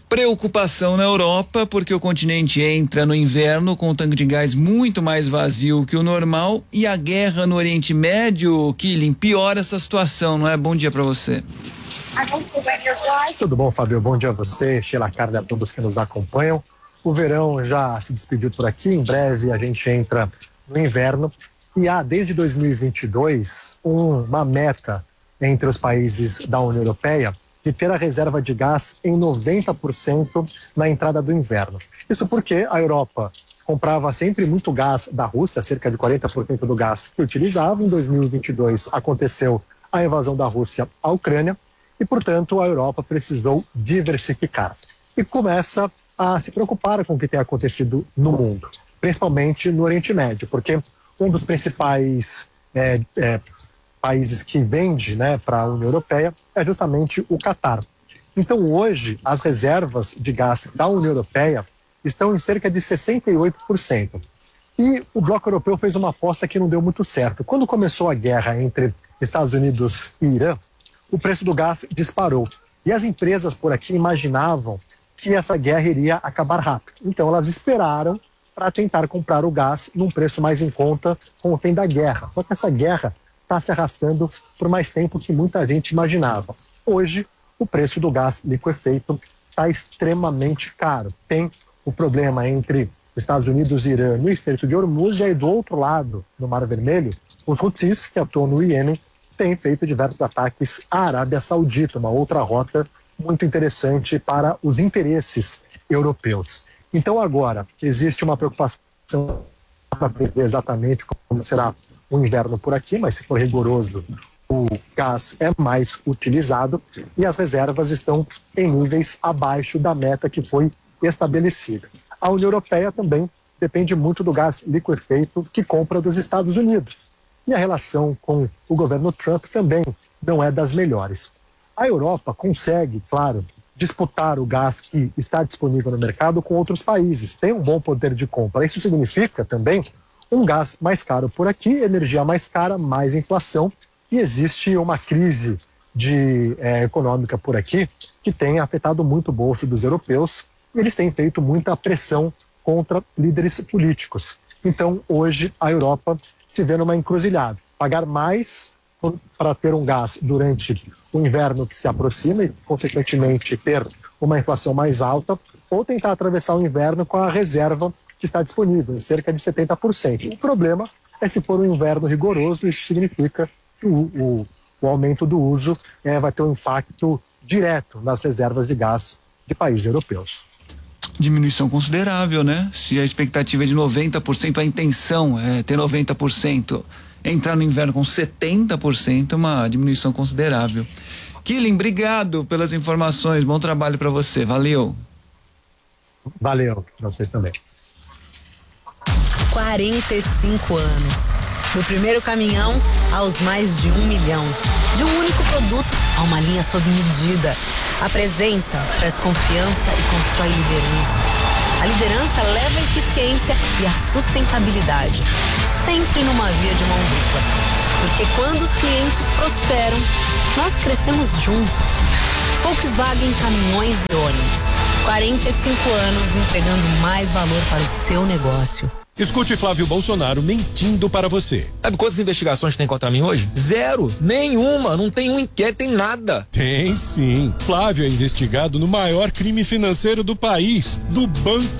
Preocupação na Europa, porque o continente entra no inverno com o tanque de gás muito mais vazio que o normal e a guerra no Oriente Médio, Killing, piora essa situação, não é? Bom dia para você. Tudo bom, Fábio? Bom dia a você, Sheila Carne, a todos que nos acompanham. O verão já se despediu por aqui, em breve a gente entra no inverno e há desde 2022 uma meta entre os países da União Europeia de ter a reserva de gás em 90% na entrada do inverno. Isso porque a Europa comprava sempre muito gás da Rússia, cerca de 40% do gás que utilizava. Em 2022 aconteceu a invasão da Rússia à Ucrânia e, portanto, a Europa precisou diversificar. E começa a se preocupar com o que tem acontecido no mundo, principalmente no Oriente Médio, porque um dos principais países que vende, para a União Europeia é justamente o Catar. Então, hoje, as reservas de gás da União Europeia estão em cerca de 68%. E o bloco europeu fez uma aposta que não deu muito certo. Quando começou a guerra entre Estados Unidos e Irã, o preço do gás disparou. E as empresas por aqui imaginavam que essa guerra iria acabar rápido. Então, elas esperaram para tentar comprar o gás num preço mais em conta com o fim da guerra. Só que essa guerra está se arrastando por mais tempo que muita gente imaginava. Hoje, o preço do gás liquefeito está extremamente caro. Tem o problema entre Estados Unidos e Irã no Estreito de Hormuz, e aí do outro lado, no Mar Vermelho, os Houthis, que atuam no Iêmen, têm feito diversos ataques à Arábia Saudita, uma outra rota muito interessante para os interesses europeus. Então agora, existe uma preocupação para prever exatamente como será o inverno por aqui, mas se for rigoroso, o gás é mais utilizado e as reservas estão em níveis abaixo da meta que foi estabelecida. A União Europeia também depende muito do gás liquefeito que compra dos Estados Unidos. E a relação com o governo Trump também não é das melhores. A Europa consegue, claro, disputar o gás que está disponível no mercado com outros países, tem um bom poder de compra. Isso significa também um gás mais caro por aqui, energia mais cara, mais inflação, e existe uma crise econômica por aqui que tem afetado muito o bolso dos europeus, e eles têm feito muita pressão contra líderes políticos. Então, hoje, a Europa se vê numa encruzilhada, pagar mais para ter um gás durante o inverno que se aproxima e, consequentemente, ter uma inflação mais alta, ou tentar atravessar o inverno com a reserva que está disponível, em cerca de 70%. O problema é se for um inverno rigoroso, isso significa que o aumento do uso vai ter um impacto direto nas reservas de gás de países europeus. Diminuição considerável, né? Se a expectativa é de 90%, a intenção é ter 90%, entrar no inverno com 70%, uma diminuição considerável. Killing, obrigado pelas informações, bom trabalho para você, valeu. Valeu, para vocês também. 45 anos. Do primeiro caminhão aos mais de 1 milhão. De um único produto a uma linha sob medida. A presença traz confiança e constrói liderança. A liderança leva a eficiência e a sustentabilidade. Sempre numa via de mão dupla. Porque quando os clientes prosperam, nós crescemos junto. Volkswagen Caminhões e Ônibus. 45 anos entregando mais valor para o seu negócio. Escute Flávio Bolsonaro mentindo para você. Sabe quantas investigações tem contra mim hoje? Zero. Nenhuma. Não tem um inquérito, tem nada. Tem sim. Flávio é investigado no maior crime financeiro do país, do Banco